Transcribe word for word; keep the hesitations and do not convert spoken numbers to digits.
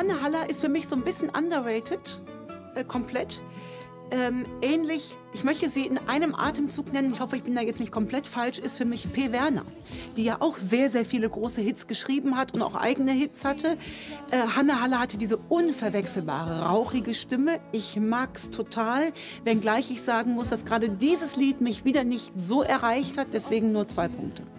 Hanne Haller ist für mich so ein bisschen underrated, äh, komplett. Ähm, ähnlich, ich möchte sie in einem Atemzug nennen, ich hoffe, ich bin da jetzt nicht komplett falsch, ist für mich P. Werner, die ja auch sehr, sehr viele große Hits geschrieben hat und auch eigene Hits hatte. Äh, Hanne Haller hatte diese unverwechselbare, rauchige Stimme. Ich mag's total, wenngleich ich sagen muss, dass gerade dieses Lied mich wieder nicht so erreicht hat, deswegen nur zwei Punkte.